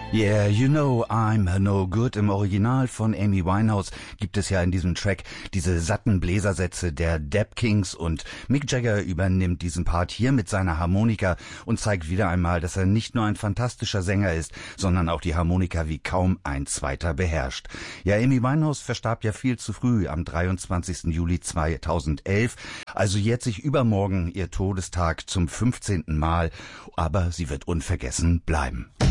Yeah, you know I'm no good. Im Original von Amy Winehouse gibt es ja in diesem Track diese satten Bläsersätze der Dap Kings und Mick Jagger übernimmt diesen Part hier mit seiner Harmonika und zeigt wieder einmal, dass er nicht nur ein fantastischer Sänger ist, sondern auch die Harmonika wie kaum ein zweiter beherrscht. Ja, Amy Winehouse verstarb ja viel zu früh am 23. Juli 2011, also jährt sich übermorgen ihr Todestag zum 15. Mal, aber sie wird unvergessen bleiben.